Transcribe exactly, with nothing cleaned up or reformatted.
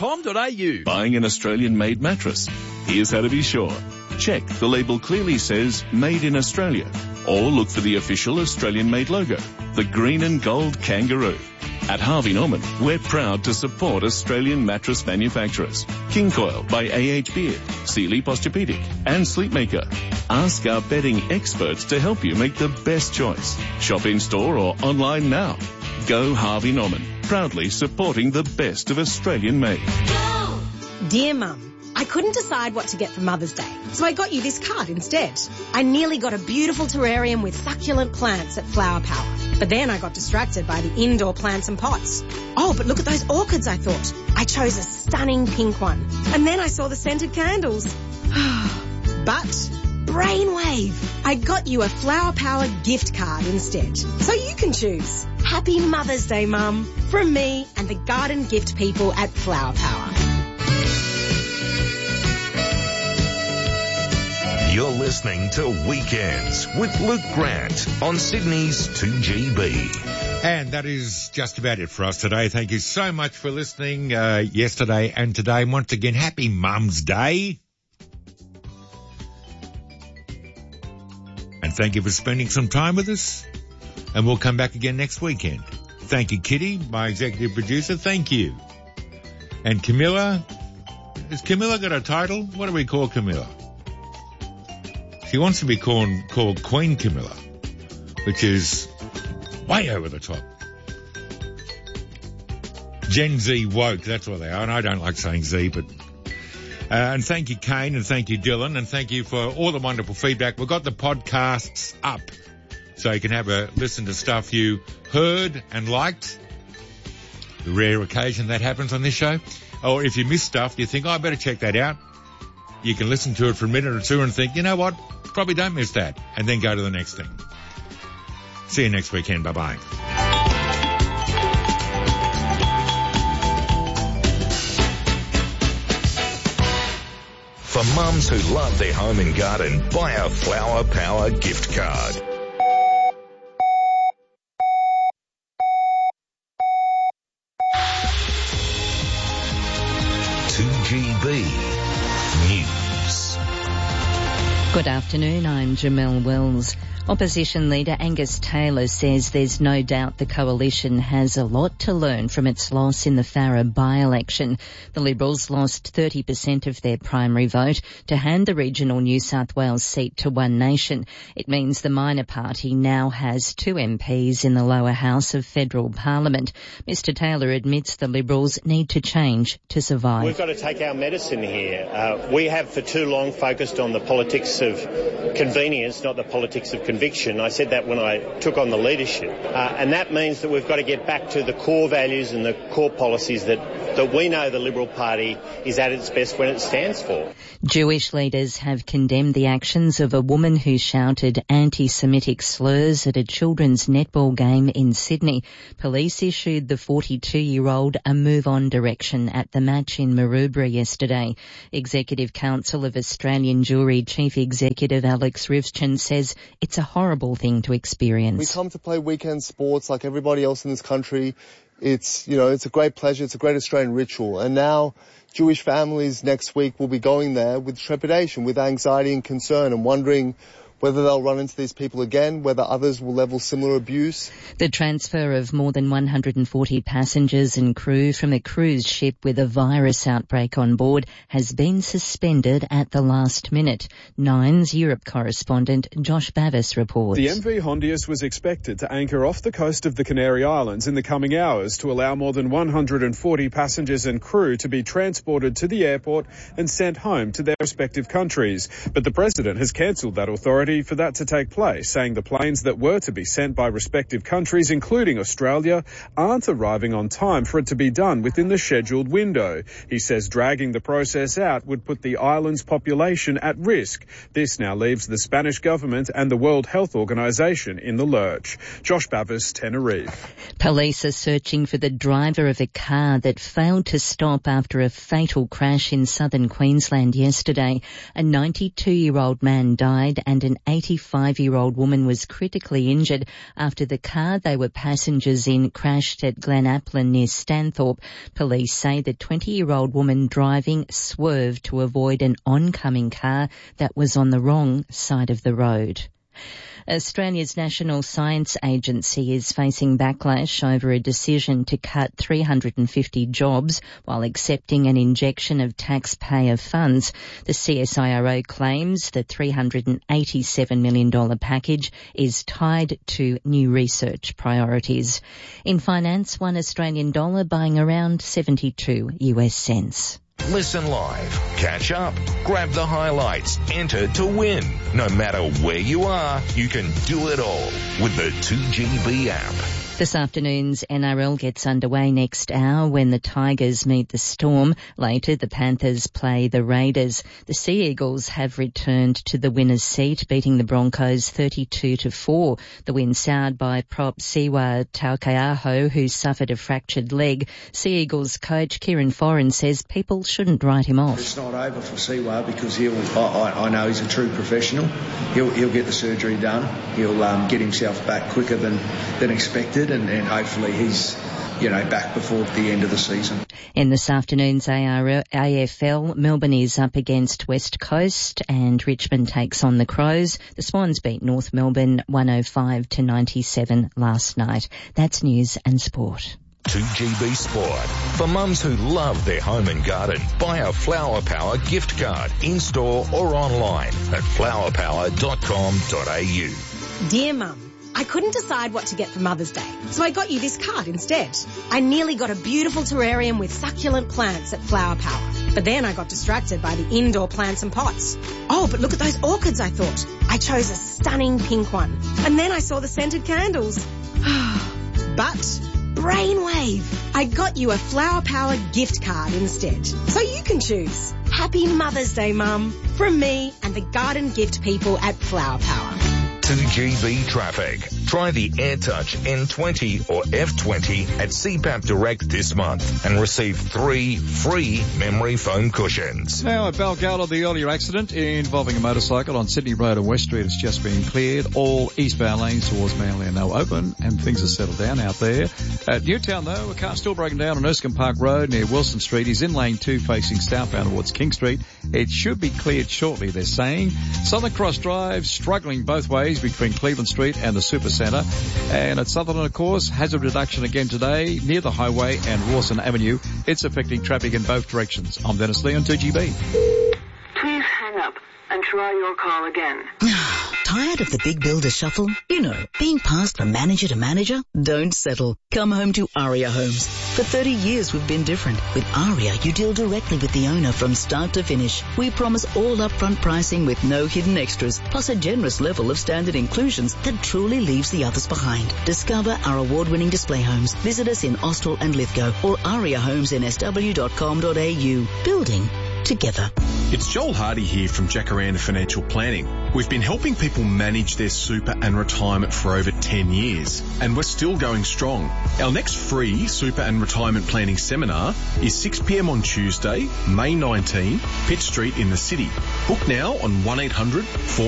com dot a u. Buying an Australian-made mattress? Here's how to be sure. Check the label clearly says Made in Australia, or look for the official Australian-made logo, the green and gold kangaroo. At Harvey Norman, we're proud to support Australian mattress manufacturers. King Coil by A H Beard, Sealy Posturepedic and Sleepmaker. Ask our bedding experts to help you make the best choice. Shop in-store or online now. Go Harvey Norman, proudly supporting the best of Australian-made. Dear Mum, I couldn't decide what to get for Mother's Day, so I got you this card instead. I nearly got a beautiful terrarium with succulent plants at Flower Power, but then I got distracted by the indoor plants and pots. Oh, but look at those orchids, I thought. I chose a stunning pink one, and then I saw the scented candles. But brainwave! I got you a Flower Power gift card instead, so you can choose. Happy Mother's Day, Mum, from me and the garden gift people at Flower Power. You're listening to Weekends with Luke Grant on Sydney's two G B. And that is just about it for us today. Thank you so much for listening uh, yesterday and today. Once again, happy Mum's Day. And thank you for spending some time with us. And we'll come back again next weekend. Thank you, Kitty, my executive producer. Thank you. And Camilla. Has Camilla got a title? What do we call Camilla? She wants to be called, called Queen Camilla, which is way over the top. Gen Z woke, that's what they are, and I don't like saying Z, but... Uh, and thank you, Kane, and thank you, Dylan, and thank you for all the wonderful feedback. We've got the podcasts up, so you can have a listen to stuff you heard and liked. The rare occasion that happens on this show. Or if you miss stuff, you think, oh, I better check that out. You can listen to it for a minute or two and think, you know what, probably don't miss that, and then go to the next thing. See you next weekend. Bye-bye. For mums who love their home and garden, buy a Flower Power gift card. two G B News. Good afternoon, I'm Jamelle Wells. Opposition leader Angus Taylor says there's no doubt the coalition has a lot to learn from its loss in the Farrer by-election. The Liberals lost thirty percent of their primary vote to hand the regional New South Wales seat to One Nation. It means the minor party now has two M Ps in the lower house of federal parliament. Mister Taylor admits the Liberals need to change to survive. We've got to take our medicine here. Uh, we have for too long focused on the politics of convenience, not the politics of conviction. I said that when I took on the leadership. Uh, and that means that we've got to get back to the core values and the core policies that, that we know the Liberal Party is at its best when it stands for. Jewish leaders have condemned the actions of a woman who shouted anti-Semitic slurs at a children's netball game in Sydney. Police issued the forty-two-year-old a move-on direction at the match in Maroubra yesterday. Executive Council of Australian Jewry Chief Executive Alex Rivchin says it's a horrible thing to experience. We come to play weekend sports like everybody else in this country. It's, you know, it's a great pleasure. It's a great Australian ritual. And now Jewish families next week will be going there with trepidation, with anxiety and concern and wondering whether they'll run into these people again, whether others will level similar abuse. The transfer of more than one hundred forty passengers and crew from a cruise ship with a virus outbreak on board has been suspended at the last minute. Nine's Europe correspondent Josh Bavis reports. The M V Hondius was expected to anchor off the coast of the Canary Islands in the coming hours to allow more than one hundred forty passengers and crew to be transported to the airport and sent home to their respective countries. But the President has cancelled that authority for that to take place, saying the planes that were to be sent by respective countries, including Australia, aren't arriving on time for it to be done within the scheduled window. He says dragging the process out would put the island's population at risk. This now leaves the Spanish government and the World Health Organization in the lurch. Josh Bavis, Tenerife. Police are searching for the driver of a car that failed to stop after a fatal crash in southern Queensland yesterday. A ninety-two-year-old man died and an an eighty-five-year-old woman was critically injured after the car they were passengers in crashed at Glenaplin near Stanthorpe. Police say the twenty-year-old woman driving swerved to avoid an oncoming car that was on the wrong side of the road. Australia's National Science Agency is facing backlash over a decision to cut three hundred fifty jobs while accepting an injection of taxpayer funds. The C S I R O claims the three hundred eighty-seven million dollars package is tied to new research priorities. In finance, one Australian dollar buying around seventy-two U S cents. Listen live, catch up, grab the highlights, enter to win. No matter where you are, you can do it all with the two G B app. This afternoon's N R L gets underway next hour when the Tigers meet the Storm. Later, the Panthers play the Raiders. The Sea Eagles have returned to the winner's seat, beating the Broncos thirty-two to four. The win soured by prop Siwa Taukeaho, who suffered a fractured leg. Sea Eagles coach Kieran Foran says people shouldn't write him off. It's not over for Siwa because he'll, I, I know he's a true professional. He'll, he'll get the surgery done. He'll um, get himself back quicker than, than expected. And, and hopefully he's, you know, back before the end of the season. In this afternoon's A R L, A F L, Melbourne is up against West Coast and Richmond takes on the Crows. The Swans beat North Melbourne one oh five to ninety-seven last night. That's news and sport. two G B Sport. For mums who love their home and garden, buy a Flower Power gift card in-store or online at flower power dot com dot a u. Dear Mum, I couldn't decide what to get for Mother's Day, so I got you this card instead. I nearly got a beautiful terrarium with succulent plants at Flower Power, but then I got distracted by the indoor plants and pots. Oh, but look at those orchids, I thought. I chose a stunning pink one, and then I saw the scented candles. But brainwave! I got you a Flower Power gift card instead, so you can choose. Happy Mother's Day, Mum, from me and the garden gift people at Flower Power. two G B traffic. Try the AirTouch N twenty or F twenty at C PAP Direct this month and receive three free memory foam cushions. Now at Balgowlah, the earlier accident involving a motorcycle on Sydney Road and West Street has just been cleared. All eastbound lanes towards Manly are now open and things are settled down out there. At Newtown though, a car still broken down on Erskine Park Road near Wilson Street. He's in lane two facing southbound towards King Street. It should be cleared shortly, they're saying. Southern Cross Drive struggling both ways between Cleveland Street and the Super Centre. And at Sutherland, of course, hazard reduction again today near the highway and Rawson Avenue. It's affecting traffic in both directions. I'm Dennis Lee on two G B. Please hang up and try your call again. Tired of the big builder shuffle? You know, being passed from manager to manager? Don't settle. Come home to Aria Homes. For thirty years we've been different. With Aria, you deal directly with the owner from start to finish. We promise all upfront pricing with no hidden extras, plus a generous level of standard inclusions that truly leaves the others behind. Discover our award-winning display homes. Visit us in Austral and Lithgow or aria homes n s w dot com dot a u. Building together. It's Joel Hardy here from Jacaranda Financial Planning. We've been helping people manage their super and retirement for over ten years, and we're still going strong. Our next free super and retirement planning seminar is six p m on Tuesday, May nineteenth, Pitt Street in the city. Book now on one eight hundred four